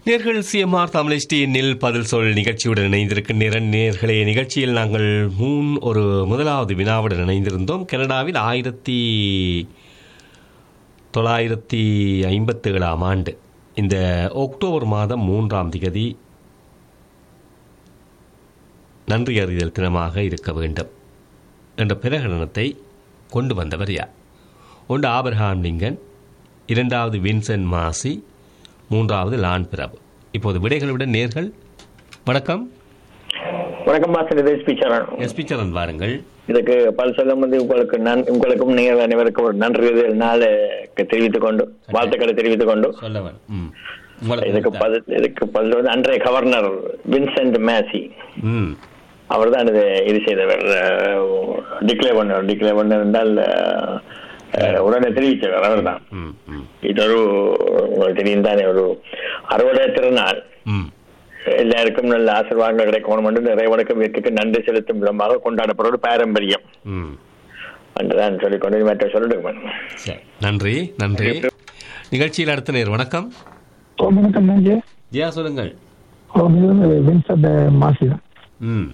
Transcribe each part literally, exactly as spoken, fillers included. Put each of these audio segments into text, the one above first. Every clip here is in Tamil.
நேர்கள் சிஎம்ஆர் தமிழ்டியில் பதில் சொல் நிகழ்ச்சியுடன் இணைந்திருக்கும் நேரன் நேர்களே. நிகழ்ச்சியில் நாங்கள் மூன் ஒரு முதலாவது வினாவுடன் இணைந்திருந்தோம். கனடாவில் ஆயிரத்தி தொள்ளாயிரத்தி ஐம்பத்தி ஏழாம் ஆண்டு இந்த அக்டோபர் மாதம் மூன்றாம் திகதி நன்றி அறிதல் தினமாக இருக்க வேண்டும் என்ற பிரகடனத்தை கொண்டு வந்தவர் யார்? ஒன்று ஆபிரகாம் லிங்கன், இரண்டாவது வின்சென்ட் மாசி, மூன்றாவது லான் பிரபு. இப்போது விடைகளுடன் நேர்கள். வணக்கம். வணக்கம் மாஸ்டர், இது எஸ்பி சரண். எஸ்பி சரண் வாருங்கள். இதுக்கு பல சொல்லும் வந்து உங்களுக்கு உங்களுக்கும் நீங்கள் அனைவருக்கும் ஒரு நன்றி நாளை தெரிவித்துக் கொண்டு வாழ்த்துக்களை தெரிவித்துக் கொண்டு சொல்லவன் இதுக்கு பதில் இதுக்கு பதில் வந்து அன்றைய கவர்னர் வின்சென்ட் மேசி அவர் தான் இது இது செய்தவர். டிக்ளேர் பண்ணவர் டிக்ளேர் பண்ண என்றால் உடனே தெரிவித்தவர் அவர் தான். இது ஒரு உங்களுக்கு தெரியும் தானே, ஒரு அறுவடை திருநாள், எல்லாருக்கும் நல்ல ஆசீர்வாதங்கள் கிடைக்கணும் என்று நிறைவனுக்கும் வீட்டுக்கு நன்றி செலுத்தும் விதமாக கொண்டாடப்படுற ஒரு பாரம்பரியம் என்றுதான் சொல்லிக்கொண்டு மற்ற சொல்லிடுங்க. நன்றி நன்றி. நிகழ்ச்சியில் அடுத்த நேர். வணக்கம். வணக்கம் ஜியா, சொல்லுங்கள். ம்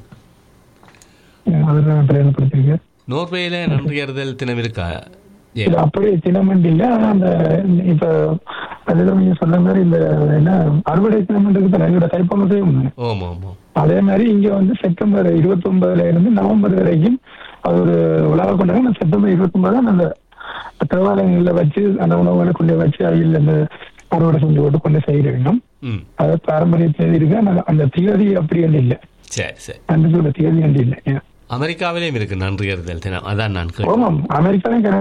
நோர்வேல நன்றி அறிதல் தினம் இருக்கா? அப்படி தினமண்டி இல்ல, அந்த இப்ப அதுல நீங்க சொன்ன மாதிரி இந்த என்ன அறுவடை தினமன்றதுக்கு தைப்பொங்கல் அதே மாதிரி இங்க வந்து செப்டம்பர் இருபத்தி ஒன்பதுல இருந்து நவம்பர் வரைக்கும் அது ஒரு உலக கொண்டாங்க. செப்டம்பர் இருபத்தி ஒன்பது தான் அந்த தேவாலயங்கள்ல வச்சு அந்த உணவுகளை கொண்டு வச்சு அவையில் அந்த அறுவடை செஞ்சு போட்டு கொண்டு செய்ய வேண்டும். அது பாரம்பரிய தேதி இருக்கு. அந்த தேதி அப்படி ஒன்று இல்லை. சரி சரி, அந்த தேதி ஒன்று இல்லை. அமெரிக்காவிலேயும் இருக்கு நன்றி அறிதல் தினம். அதான் நான் அமெரிக்காலையும்